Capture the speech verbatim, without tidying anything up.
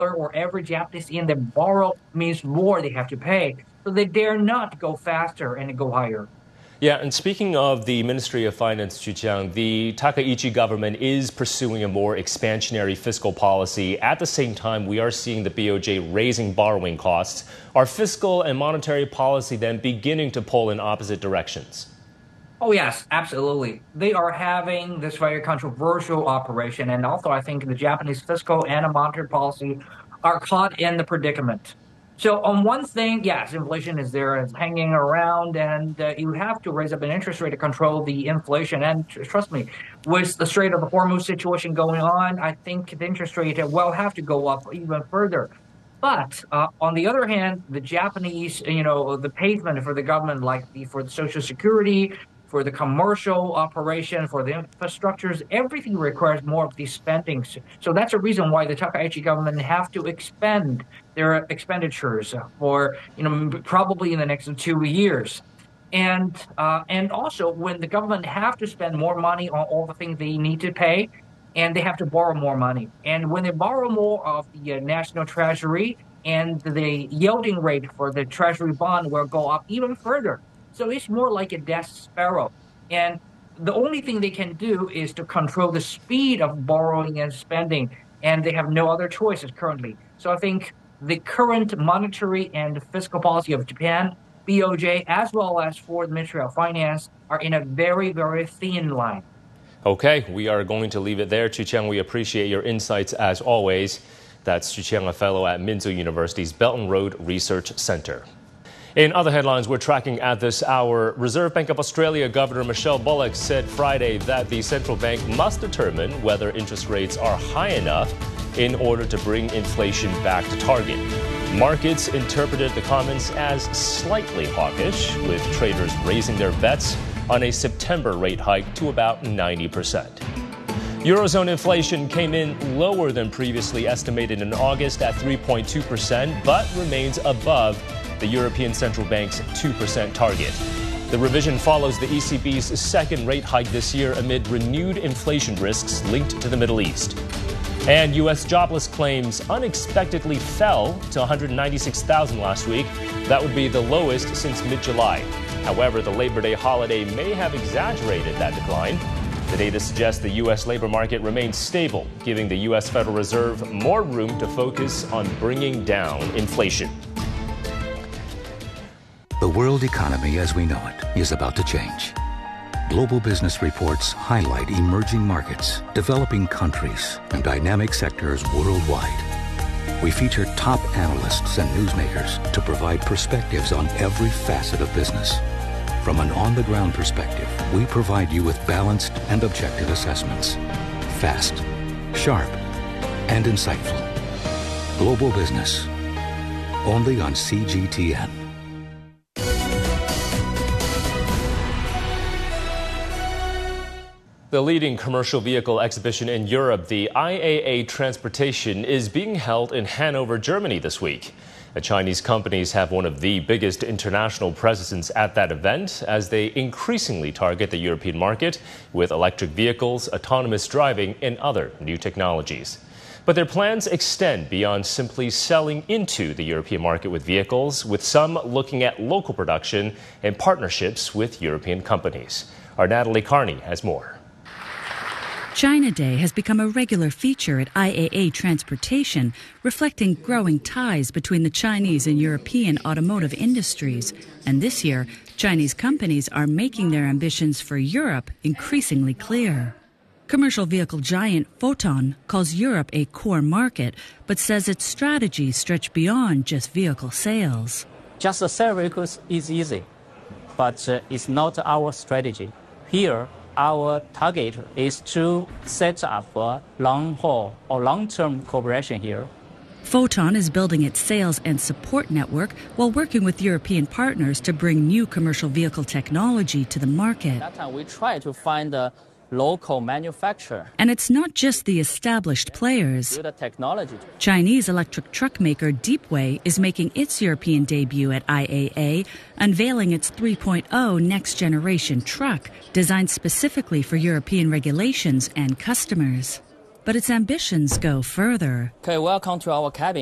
or every Japanese yen they borrow means more they have to pay. So they dare not go faster and go higher. Yeah, and speaking of the Ministry of Finance, Chu Chiang, the Takaichi government is pursuing a more expansionary fiscal policy. At the same time, we are seeing the B O J raising borrowing costs. Are fiscal and monetary policy then beginning to pull in opposite directions? Oh, yes, absolutely. They are having this very controversial operation. And also, I think the Japanese fiscal and monetary policy are caught in the predicament. So on one thing, yes, inflation is there, it's hanging around, and uh, you have to raise up an interest rate to control the inflation. And tr- trust me, with the Strait of the Hormuz situation going on, I think the interest rate will have to go up even further. But uh, on the other hand, the Japanese, you know, the payment for the government, like the for the Social Security, for the commercial operation, for the infrastructures, everything requires more of these spendings. So that's a reason why the Takaichi government have to expend their expenditures for, you know, probably in the next two years. And uh, and also when the government have to spend more money on all the things they need to pay, and they have to borrow more money. And when they borrow more of the uh, national treasury, and the yielding rate for the treasury bond will go up even further. So it's more like a death sparrow. And the only thing they can do is to control the speed of borrowing and spending. And they have no other choices currently. So I think the current monetary and fiscal policy of Japan, B O J, as well as for the Ministry of Finance, are in a very, very thin line. Okay, we are going to leave it there. Chu Chiang, we appreciate your insights as always. That's Chu Chiang, a fellow at Minzu University's Belt and Road Research Center. In other headlines we're tracking at this hour, Reserve Bank of Australia Governor Michelle Bullock said Friday that the central bank must determine whether interest rates are high enough in order to bring inflation back to target. Markets interpreted the comments as slightly hawkish, with traders raising their bets on a September rate hike to about ninety percent. Eurozone inflation came in lower than previously estimated in August at three point two percent, but remains above the European Central Bank's two percent target. The revision follows the E C B's second rate hike this year amid renewed inflation risks linked to the Middle East. And U S jobless claims unexpectedly fell to one hundred ninety-six thousand last week. That would be the lowest since mid-July. However, the Labor Day holiday may have exaggerated that decline. The data suggests the U S labor market remains stable, giving the U S Federal Reserve more room to focus on bringing down inflation. The world economy as we know it is about to change. Global business reports highlight emerging markets, developing countries, and dynamic sectors worldwide. We feature top analysts and newsmakers to provide perspectives on every facet of business. From an on-the-ground perspective, we provide you with balanced and objective assessments. Fast, sharp, and insightful. Global Business. Only on C G T N. The leading commercial vehicle exhibition in Europe, the I A A Transportation, is being held in Hanover, Germany this week. The Chinese companies have one of the biggest international presences at that event as they increasingly target the European market with electric vehicles, autonomous driving, and other new technologies. But their plans extend beyond simply selling into the European market with vehicles, with some looking at local production and partnerships with European companies. Our Natalie Carney has more. China Day has become a regular feature at I A A Transportation, reflecting growing ties between the Chinese and European automotive industries. And this year, Chinese companies are making their ambitions for Europe increasingly clear. Commercial vehicle giant Foton calls Europe a core market, but says its strategies stretch beyond just vehicle sales. Just sell vehicles is easy, but uh, it's not our strategy. Here, our target is to set up a long-haul or long-term cooperation here. Foton is building its sales and support network while working with European partners to bring new commercial vehicle technology to the market. That time we try to find a local manufacturer. And it's not just the established players. The technology. Chinese electric truck maker Deepway is making its European debut at I A A, unveiling its three point oh next-generation truck designed specifically for European regulations and customers. But its ambitions go further. Okay, welcome to our cabin.